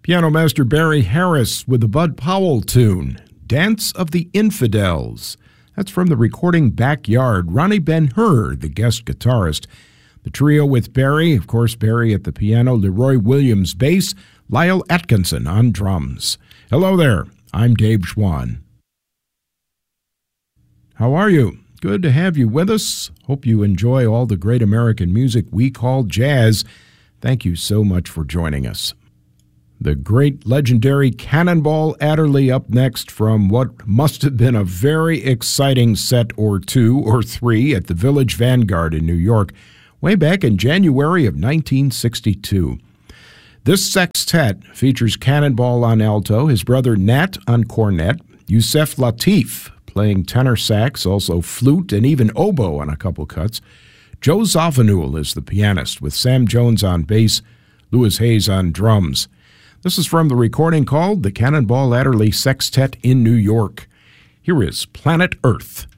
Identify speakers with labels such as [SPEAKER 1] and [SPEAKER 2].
[SPEAKER 1] Piano master Barry Harris with the Bud Powell tune, Dance of the Infidels. That's from the recording Backyard. Ronnie Ben-Hur, the guest guitarist. The trio with Barry, of course, Barry at the piano, Leroy Williams bass, Lyle Atkinson on drums. Hello there, I'm Dave Schwann. How are you? Good to have you with us. Hope you enjoy all the great American music we call jazz. Thank you so much for joining us. The great legendary Cannonball Adderley up next from what must have been a very exciting set or two or three at the Village Vanguard in New York way back in January of 1962. This sextet features Cannonball on alto, his brother Nat on cornet, Yusef Lateef playing tenor sax, also flute, and even oboe on a couple cuts. Joe Zawinul is the pianist, with Sam Jones on bass, Louis Hayes on drums. This is from the recording called The Cannonball Adderley Sextet in New York. Here is Planet Earth.